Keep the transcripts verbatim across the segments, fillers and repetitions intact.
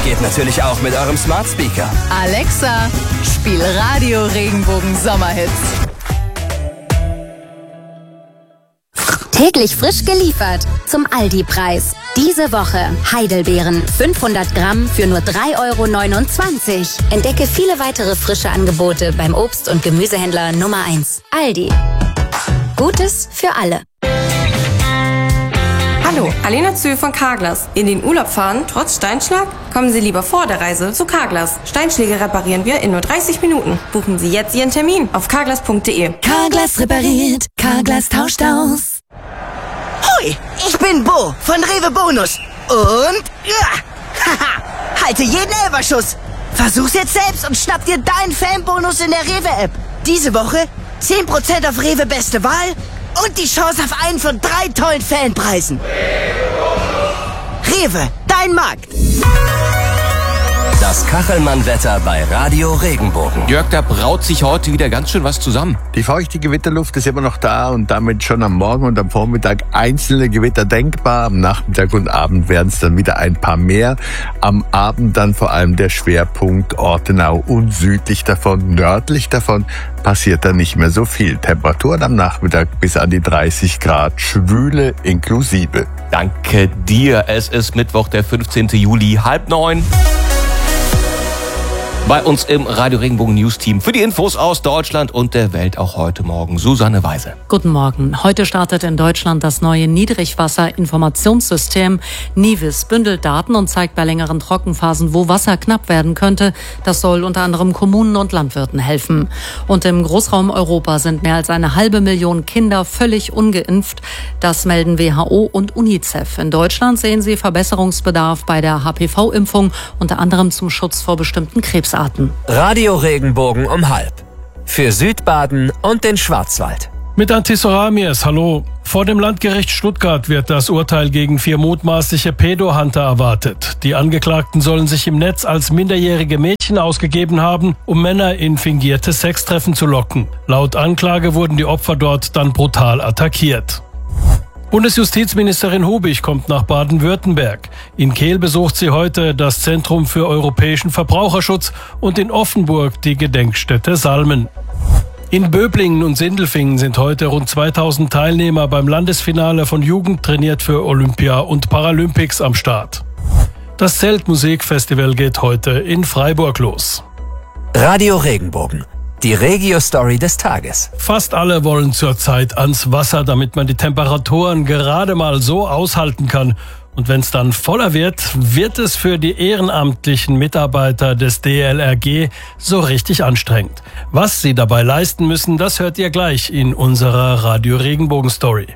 Geht natürlich auch mit eurem Smart Speaker. Alexa, spiel Radio Regenbogen Sommerhits. Täglich frisch geliefert zum Aldi-Preis. Diese Woche Heidelbeeren fünfhundert Gramm für nur drei Euro neunundzwanzig. Entdecke viele weitere frische Angebote beim Obst- und Gemüsehändler Nummer eins. Aldi. Gutes für alle. Hallo, Alena Zühl von Carglass. In den Urlaub fahren trotz Steinschlag? Kommen Sie lieber vor der Reise zu Carglass. Steinschläge reparieren wir in nur dreißig Minuten. Buchen Sie jetzt Ihren Termin auf carglass punkt de. Carglass repariert, Carglass tauscht aus. Hui, ich bin Bo von Rewe Bonus. Und ja, haha, halte jeden Elferschuss. Versuch's jetzt selbst und schnapp dir deinen Fanbonus in der Rewe-App. Diese Woche zehn Prozent auf Rewe Beste Wahl und die Chance auf einen von drei tollen Fanpreisen. Rewe, dein Markt. Das Kachelmann-Wetter bei Radio Regenbogen. Jörg, da braut sich heute wieder ganz schön was zusammen. Die feuchte Gewitterluft ist immer noch da und damit schon am Morgen und am Vormittag einzelne Gewitter denkbar. Am Nachmittag und Abend werden es dann wieder ein paar mehr. Am Abend dann vor allem der Schwerpunkt Ortenau und südlich davon, nördlich davon passiert dann nicht mehr so viel. Temperaturen am Nachmittag bis an die dreißig Grad, Schwüle inklusive. Danke dir. Es ist Mittwoch, der fünfzehnten Juli, halb neun. Bei uns im Radio Regenbogen News Team für die Infos aus Deutschland und der Welt auch heute Morgen Susanne Weise. Guten Morgen. Heute startet in Deutschland das neue Niedrigwasserinformationssystem. NIWIS bündelt Daten und zeigt bei längeren Trockenphasen, wo Wasser knapp werden könnte. Das soll unter anderem Kommunen und Landwirten helfen. Und im Großraum Europa sind mehr als eine halbe Million Kinder völlig ungeimpft. Das melden W H O und UNICEF. In Deutschland sehen sie Verbesserungsbedarf bei der H P V-Impfung, unter anderem zum Schutz vor bestimmten Krebsarten. Radio Regenbogen um halb. Für Südbaden und den Schwarzwald. Mit Antisoramies, hallo. Vor dem Landgericht Stuttgart wird das Urteil gegen vier mutmaßliche Pedo-Hunter erwartet. Die Angeklagten sollen sich im Netz als minderjährige Mädchen ausgegeben haben, um Männer in fingierte Sextreffen zu locken. Laut Anklage wurden die Opfer dort dann brutal attackiert. Bundesjustizministerin Hubich kommt nach Baden-Württemberg. In Kehl besucht sie heute das Zentrum für europäischen Verbraucherschutz und in Offenburg die Gedenkstätte Salmen. In Böblingen und Sindelfingen sind heute rund zweitausend Teilnehmer beim Landesfinale von Jugend trainiert für Olympia und Paralympics am Start. Das Zeltmusikfestival geht heute in Freiburg los. Radio Regenbogen. Die Regio-Story des Tages. Fast alle wollen zurzeit ans Wasser, damit man die Temperaturen gerade mal so aushalten kann. Und wenn es dann voller wird, wird es für die ehrenamtlichen Mitarbeiter des D L R G so richtig anstrengend. Was sie dabei leisten müssen, das hört ihr gleich in unserer Radio Regenbogen Story.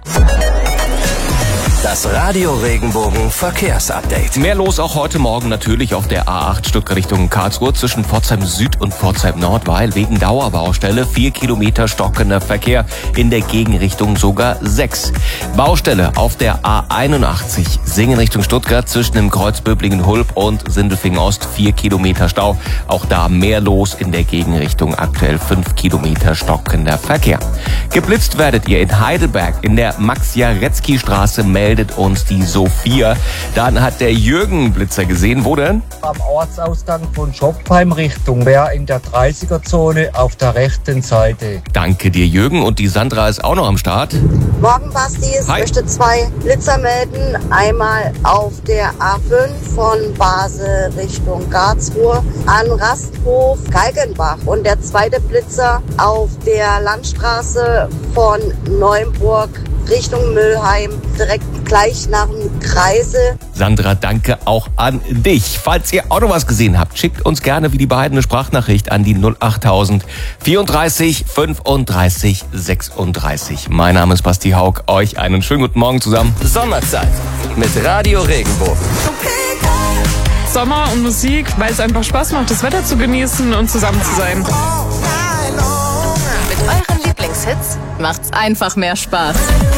Das Radio Regenbogen Verkehrsupdate. Mehr los auch heute Morgen natürlich auf der A acht Stuttgart Richtung Karlsruhe zwischen Pforzheim Süd und Pforzheim Nord, weil wegen Dauerbaustelle vier Kilometer stockender Verkehr, in der Gegenrichtung sogar sechs. Baustelle auf der A einundachtzig Singen Richtung Stuttgart zwischen dem Kreuz Böblingen-Hulb und Sindelfingen Ost, vier Kilometer Stau. Auch da mehr los in der Gegenrichtung, aktuell fünf Kilometer stockender Verkehr. Geblitzt werdet ihr in Heidelberg in der Max-Jaretzky-Straße, meldet uns die Sophia. Dann hat der Jürgen Blitzer gesehen. Wo denn? Am Ortsausgang von Schopfheim Richtung Wehr in der dreißiger-Zone auf der rechten Seite. Danke dir, Jürgen. Und die Sandra ist auch noch am Start. Morgen, Basti. Ich Hi. möchte zwei Blitzer melden. Einmal auf der A fünf von Basel Richtung Karlsruhe an Rasthof Galgenbach. Und der zweite Blitzer auf der Landstraße von Neuenburg Richtung Müllheim, direkt gleich nach dem Kreisel. Sandra, danke auch an dich. Falls ihr auch noch was gesehen habt, schickt uns gerne wie die beiden eine Sprachnachricht an die null achttausend vierunddreißig fünfunddreißig sechsunddreißig. Mein Name ist Basti Haug. Euch einen schönen guten Morgen zusammen. Sommerzeit mit Radio Regenbogen. Sommer und Musik, weil es einfach Spaß macht, das Wetter zu genießen und zusammen zu sein. Mit euren Lieblingshits macht's einfach mehr Spaß.